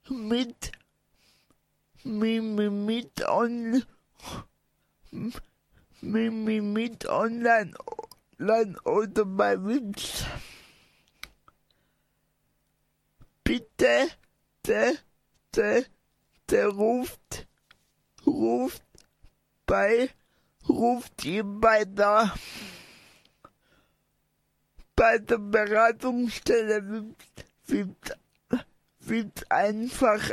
mit mit on mit online oder bei Wix. Bitte, der ruft ihn bei der Beratungsstelle Wix einfach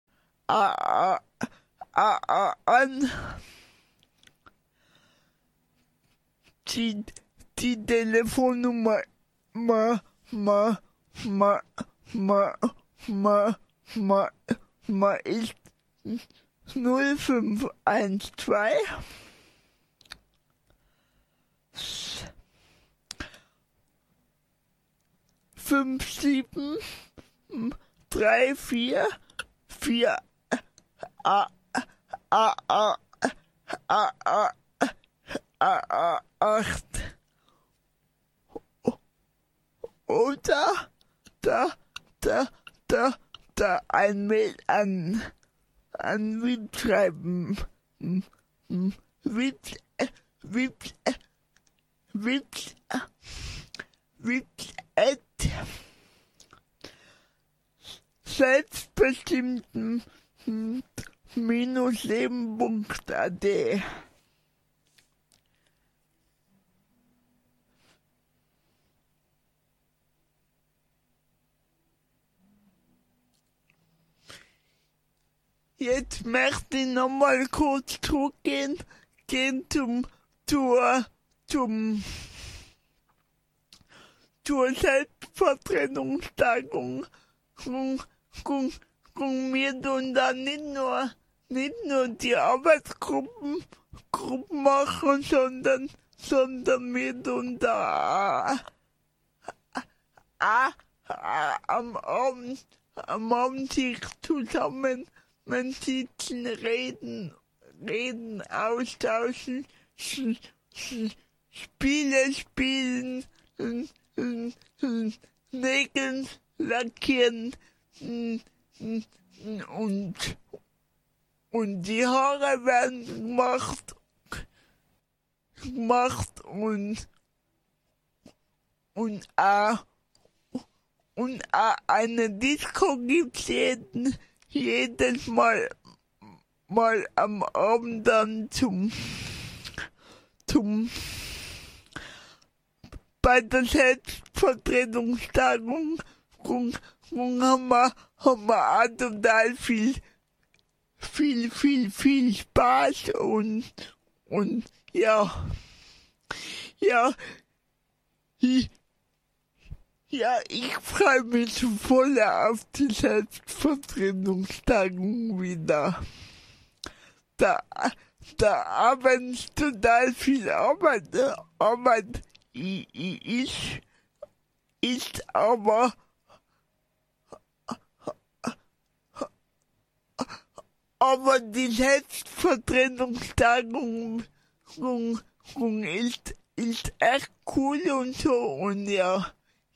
an. Die Telefonnummer ist 0512 57 34 8 oder da ein Mail an Witz schreiben. Witz selbstbestimmten-leben.at. Jetzt möchte ich nochmal kurz zurückgehen zur Selbstvertretungstagung. Wir tun da nicht nur die Arbeitsgruppen machen, sondern wir tun da am Abend sich zusammen sitzen, reden, austauschen, Spiele spielen, Nägel lackieren und die Haare werden gemacht und eine Disco gibt's jedes Mal am Abend dann bei der Selbstvertretungstagung haben wir auch total viel Spaß und ja, ich freue mich so voll auf die Selbstvertretungstagung wieder. Da abends total viel Arbeit ist aber die Selbstvertretungstagung ist echt cool und so und ja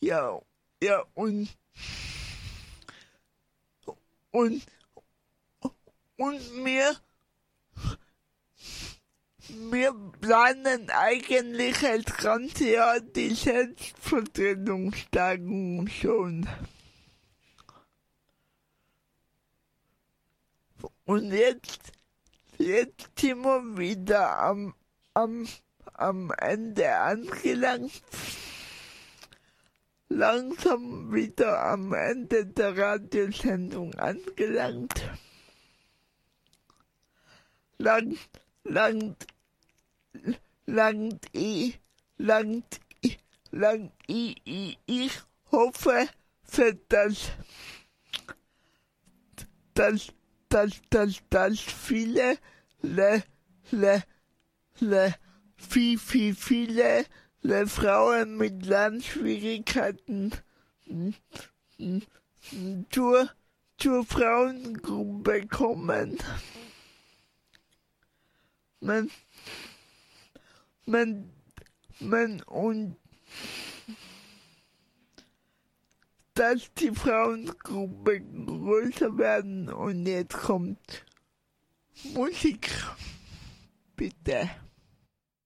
und wir planen eigentlich das ganze Jahr die Selbstvertretungstagung schon. Und jetzt sind wir wieder am Ende angelangt. Langsam wieder am Ende der Radiosendung angelangt. Ich hoffe, dass viele Frauen mit Lernschwierigkeiten zur Frauengruppe kommen. dass die Frauengruppen größer werden und jetzt kommt Musik. Bitte.